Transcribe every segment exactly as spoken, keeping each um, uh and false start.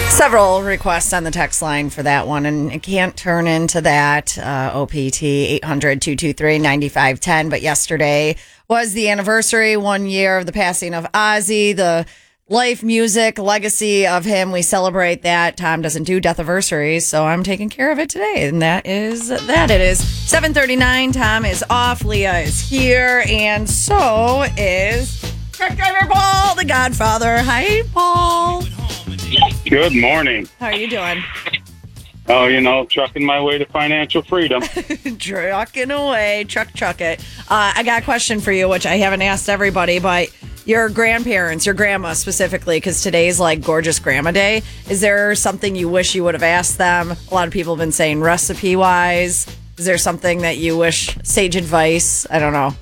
Several requests on the text line for that one, and it can't turn into that. Uh, O P T eight hundred, two two three, nine five one zero. But yesterday was the anniversary, one year of the passing of Ozzy, the life, music, legacy of him. We celebrate that. Tom doesn't do death-iversaries, so I'm taking care of it today. And that is that. It is seven thirty-nine. Tom is off. Leah is here. And so is truck driver Paul, the Godfather. Hi, Paul. Good morning. How are you doing? Oh, you know, trucking my way to financial freedom. Trucking away. Truck, truck it. Uh, I got a question for you, which I haven't asked everybody, but your grandparents, your grandma specifically, because today's like Gorgeous Grandma Day. Is there something you wish you would have asked them? A lot of people have been saying recipe-wise. Is there something that you wish, sage advice? I don't know.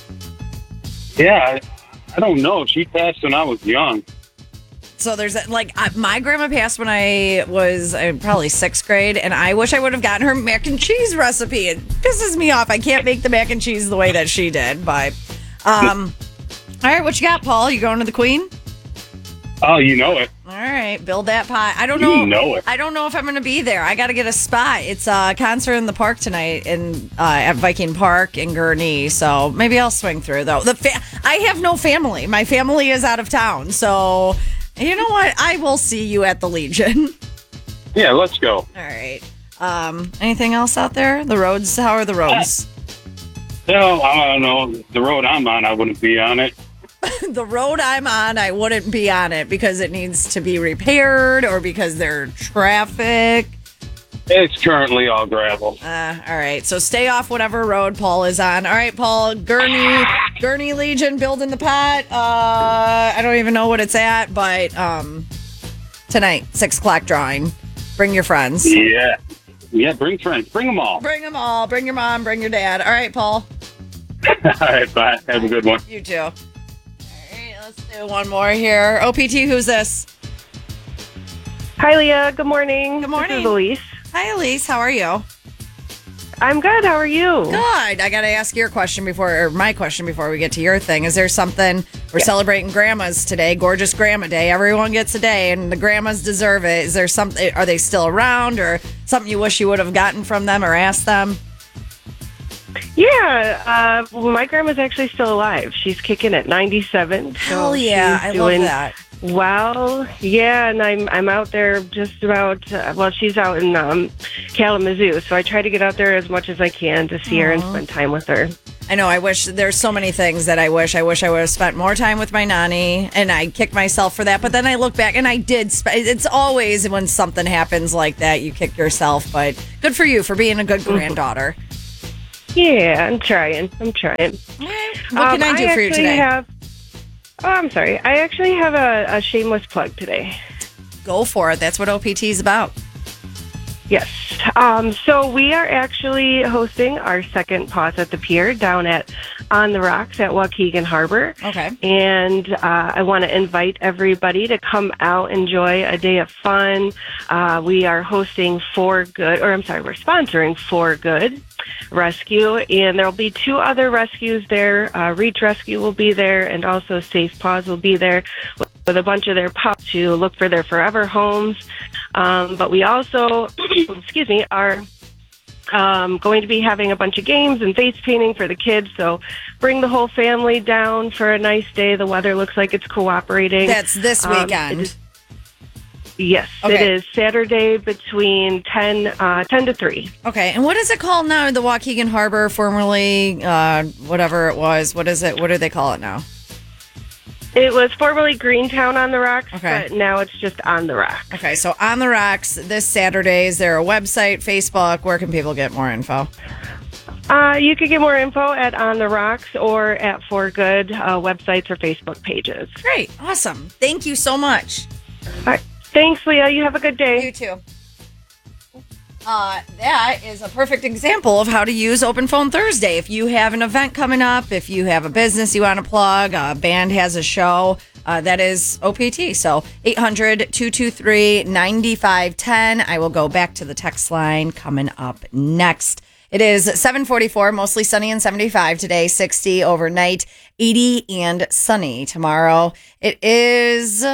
Yeah, I, I don't know. She passed when I was young. So there's that, like, uh, my grandma passed when I was uh, probably sixth grade, and I wish I would have gotten her mac and cheese recipe. It pisses me off. I can't make the mac and cheese the way that she did, but, um, all right, what you got, Paul? You going to the Queen? Oh, you know it. All right, build that pie. I don't know. You know it. I don't know if I'm going to be there. I got to get a spot. It's a concert in the park tonight in uh, at Viking Park in Gurnee, so maybe I'll swing through though. The fa- I have no family. My family is out of town, so. You know what? I will see you at the Legion. Yeah, let's go. All right. Um, anything else out there? The roads? How are the roads? No, I don't know. The road I'm on, I wouldn't be on it. The road I'm on, I wouldn't be on it because it needs to be repaired or because there's traffic. It's currently all gravel. Uh, all right. So stay off whatever road Paul is on. All right, Paul. Gurnee, Gurnee Legion building the pot. Uh, I don't even know what it's at, but um, tonight, six o'clock drawing. Bring your friends. Yeah. Yeah, bring friends. Bring them all. Bring them all. Bring your mom. Bring your dad. All right, Paul. All right, bye. Have a good one. You too. All right, let's do one more here. O P T, who's this? Hi, Leah. Good morning. Good morning. This is Elise. Hi, Elise. How are you? I'm good. How are you? Good. I got to ask your question before, or my question before we get to your thing. Is there something, we're yeah. celebrating grandmas today, Gorgeous Grandma Day. Everyone gets a day, and the grandmas deserve it. Is there something, are they still around, or something you wish you would have gotten from them or asked them? Yeah. Uh, well, my grandma's actually still alive. She's kicking at ninety-seven. Hell so yeah. I doing, love that. Well, yeah, and I'm I'm out there just about, uh, well, she's out in um, Kalamazoo, so I try to get out there as much as I can to see Aww. her and spend time with her. I know, I wish, there's so many things that I wish. I wish I would have spent more time with my nanny, and I kick myself for that, but then I look back, and I did, sp- it's always when something happens like that, you kick yourself, but good for you for being a good granddaughter. Yeah, I'm trying, I'm trying. Okay. What can um, I do I for you today? Have, Oh, I'm sorry. I actually have a, a shameless plug today. Go for it. That's what O P T is about. Yes. Um, so we are actually hosting our second Pause at the Pier down at On the Rocks at Waukegan Harbor. Okay. And uh, I want to invite everybody to come out, enjoy a day of fun. Uh, we are hosting For Good, or I'm sorry, we're sponsoring For Good Rescue, and there'll be two other rescues there. Uh, Reach Rescue will be there, and also Safe Paws will be there with a bunch of their pups to look for their forever homes. Um, but we also, excuse me, are um, going to be having a bunch of games and face painting for the kids. So bring the whole family down for a nice day. The weather looks like it's cooperating. That's this weekend. Um, is, yes, okay. It is Saturday between ten, uh, ten to three. Okay, and what is it called now? The Waukegan Harbor, formerly uh, whatever it was. What is it? What do they call it now? It was formerly Greentown on the Rocks, okay. but now it's just On the Rocks. Okay, so On the Rocks this Saturday. Is there a website, Facebook? Where can people get more info? Uh, you could get more info at On the Rocks or at For Good uh, websites or Facebook pages. Great. Awesome. Thank you so much. All right. Thanks, Leah. You have a good day. You too. Uh, that is a perfect example of how to use Open Phone Thursday. If you have an event coming up, if you have a business you want to plug, a band has a show, uh, that is O P T. So eight hundred, two two three, nine five one zero. I will go back to the text line coming up next. It is seven forty-four, mostly sunny and seventy-five today, sixty overnight, eighty and sunny tomorrow. It is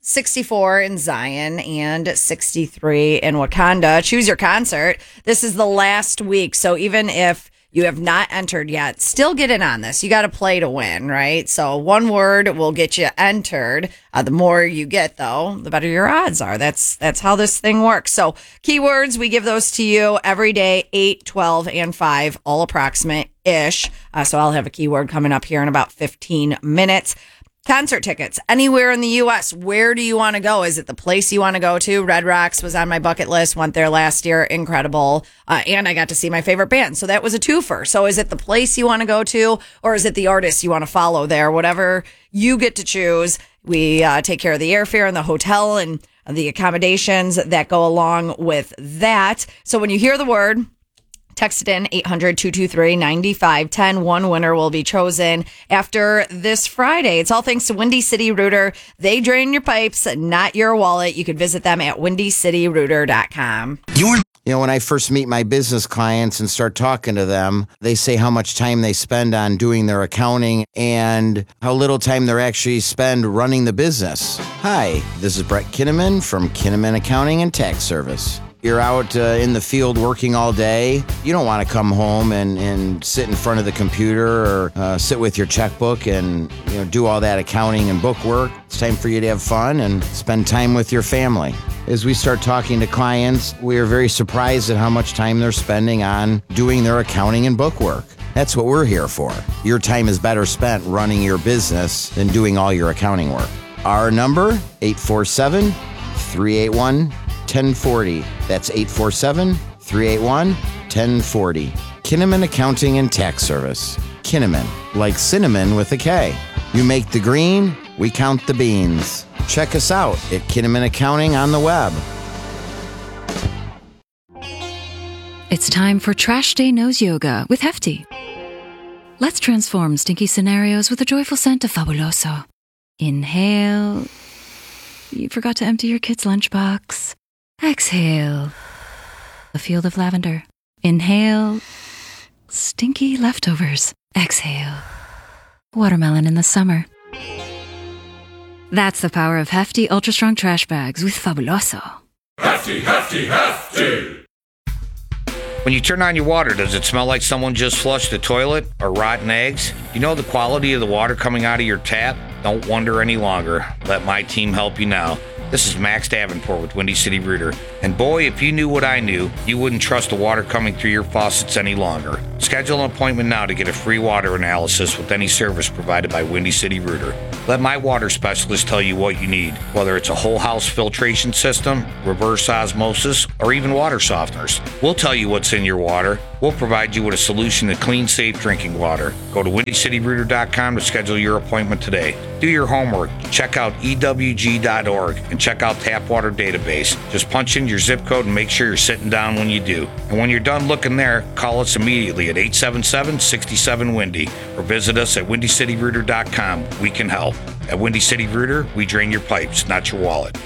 sixty-four in Zion, and sixty-three in Wakanda. Choose your concert. This is the last week, so even if you have not entered yet, still get in on this. You got to play to win, right? So one word will get you entered. Uh, the more you get, though, the better your odds are. That's that's how this thing works. So keywords, we give those to you every day, eight, twelve, and five, all approximate-ish. Uh, so I'll have a keyword coming up here in about fifteen minutes. Concert tickets, anywhere in the U S. Where do you want to go? Is it the place you want to go to? Red Rocks was on my bucket list. Went there last year. Incredible. Uh, and I got to see my favorite band. So that was a twofer. So is it the place you want to go to, or is it the artist you want to follow there? Whatever you get to choose. We uh, take care of the airfare and the hotel and the accommodations that go along with that. So when you hear the word, text it in, eight hundred, two two three, nine five one zero. One winner will be chosen after this Friday. It's all thanks to Windy City Rooter. They drain your pipes, not your wallet. You can visit them at windy city rooter dot com. You're You know, when I first meet my business clients and start talking to them, they say how much time they spend on doing their accounting and how little time they actually spend running the business. Hi, this is Brett Kinnaman from Kinnaman Accounting and Tax Service. You're out uh, in the field working all day. You don't want to come home and, and sit in front of the computer or uh, sit with your checkbook and you know do all that accounting and book work. It's time for you to have fun and spend time with your family. As we start talking to clients, we are very surprised at how much time they're spending on doing their accounting and book work. That's what we're here for. Your time is better spent running your business than doing all your accounting work. Our number, eight four seven, three eight one, ten forty. That's eight four seven, three eight one, ten forty. Kinnaman Accounting and Tax Service. Kinnaman, like cinnamon with a K. You make the green, we count the beans. Check us out at Kinnaman Accounting on the web. It's time for Trash Day Nose Yoga with Hefty. Let's transform stinky scenarios with a joyful scent of Fabuloso. Inhale. You forgot to empty your kid's lunchbox. Exhale. A field of lavender. Inhale. Stinky leftovers. Exhale. Watermelon in the summer. That's the power of Hefty Ultra Strong Trash Bags with Fabuloso. Hefty, hefty, hefty! When you turn on your water, does it smell like someone just flushed the toilet or rotten eggs? You know the quality of the water coming out of your tap? Don't wonder any longer. Let my team help you now. This is Max Davenport with Windy City Rooter. And boy, if you knew what I knew, you wouldn't trust the water coming through your faucets any longer. Schedule an appointment now to get a free water analysis with any service provided by Windy City Rooter. Let my water specialist tell you what you need, whether it's a whole house filtration system, reverse osmosis, or even water softeners. We'll tell you what's in your water. We'll provide you with a solution to clean, safe drinking water. Go to windy city rooter dot com to schedule your appointment today. Do your homework. Check out E W G dot org and check out Tap Water Database. Just punch in your zip code and make sure you're sitting down when you do. And when you're done looking there, call us immediately at eight seven seven, six seven, Windy or visit us at windy city rooter dot com. We can help. At Windy City Rooter, we drain your pipes, not your wallet.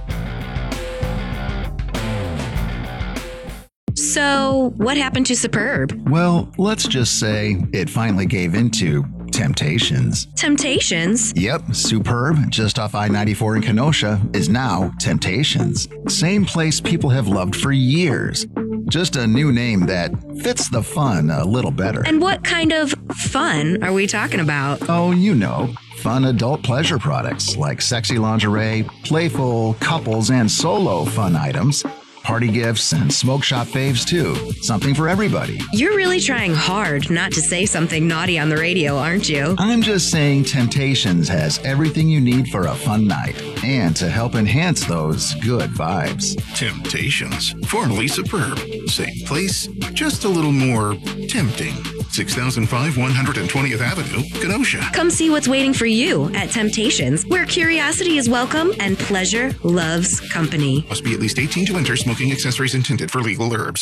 So, what happened to Superb? Well, let's just say it finally gave into Temptations. Temptations? Yep, Superb, just off I ninety-four in Kenosha, is now Temptations. Same place people have loved for years. Just a new name that fits the fun a little better. And what kind of fun are we talking about? Oh, you know, fun adult pleasure products like sexy lingerie, playful couples and solo fun items, party gifts, and smoke shop faves too. Something for everybody. You're really trying hard not to say something naughty on the radio, aren't you? I'm just saying Temptations has everything you need for a fun night and to help enhance those good vibes. Temptations, formerly Superb. Same place, just a little more tempting. six thousand five, one hundred twentieth Avenue, Kenosha. Come see what's waiting for you at Temptations, where curiosity is welcome and pleasure loves company. Must be at least eighteen to enter. Smoking accessories intended for legal herbs.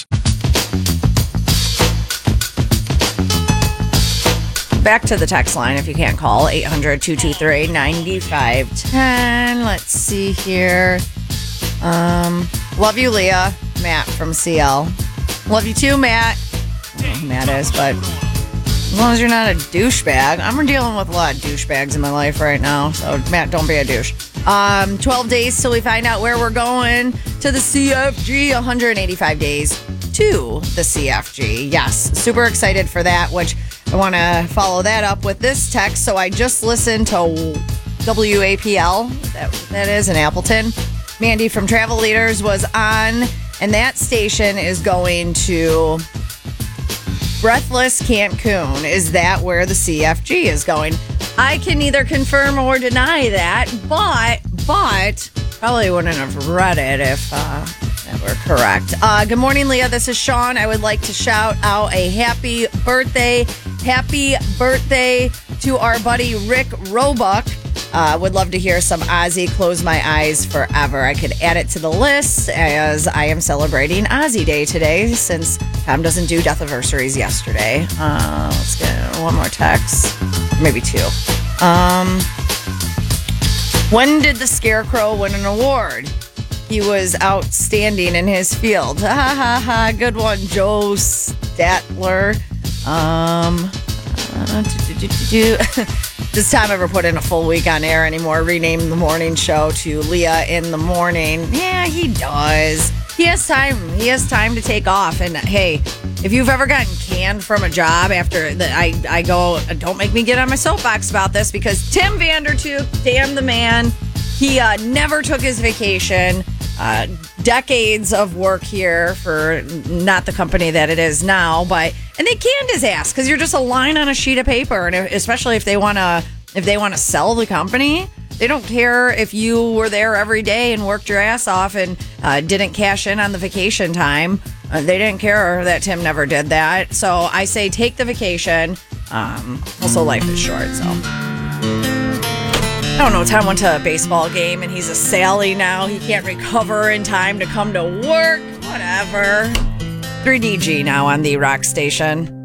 Back to the text line if you can't call, eight hundred, two two three, nine five one zero. Let's see here. Um, love you, Leah. Matt from C L. Love you too, Matt. I don't know who Matt is, but as long as you're not a douchebag. I'm dealing with a lot of douchebags in my life right now, so Matt, don't be a douche. Um, twelve days till we find out where we're going to the C F G. one hundred eighty-five days to the C F G. Yes, super excited for that, which I want to follow that up with this text. So I just listened to W A P L, that, that is in Appleton. Mandy from Travel Leaders was on, and that station is going to Breathless Cancun. Is that where the C F G is going? I can neither confirm or deny that, but but probably wouldn't have read it if uh, that were correct. Uh, good morning, Leah. This is Sean. I would like to shout out a happy birthday. Happy birthday to our buddy Rick Roebuck. Uh, would love to hear some Ozzy Close My Eyes Forever. I could add it to the list as I am celebrating Ozzy Day today since Tom doesn't do death anniversaries yesterday. Uh, let's get one more text. Maybe two. Um, when did the Scarecrow win an award? He was outstanding in his field. Ha ha ha. Good one, Joe Statler. Um, uh, do, do, do, do, do. Does Tom ever put in a full week on air anymore? Rename the morning show to Leah in the Morning. Yeah, he does. He has time. He has time to take off. And hey, if you've ever gotten canned from a job after that, I, I go, don't make me get on my soapbox about this because Tim Vandertook, damn the man, he uh, never took his vacation. Uh, decades of work here for not the company that it is now, but and they canned his ass because you're just a line on a sheet of paper, and especially if they want to if they want to sell the company, they don't care if you were there every day and worked your ass off and uh, didn't cash in on the vacation time. Uh, they didn't care that Tim never did that. So I say take the vacation. Um, also, life is short, so. I don't know, Tom went to a baseball game and he's a Sally now. He can't recover in time to come to work. Whatever. three D G now on the rock station.